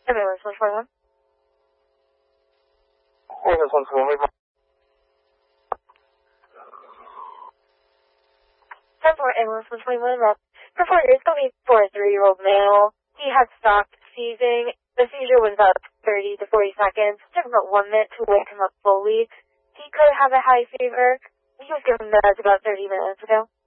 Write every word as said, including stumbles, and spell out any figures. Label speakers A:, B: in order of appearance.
A: Ambulance one twenty-one.
B: Ambulance one twenty-one.
A: ten four, Ambulance one twenty-one, Rob. Reporter, it's going to be for a three-year-old male. He had stopped seizing. The seizure was about thirty to forty seconds. It took about one minute to wake him up fully. He could have a high fever. He was given meds about thirty minutes ago.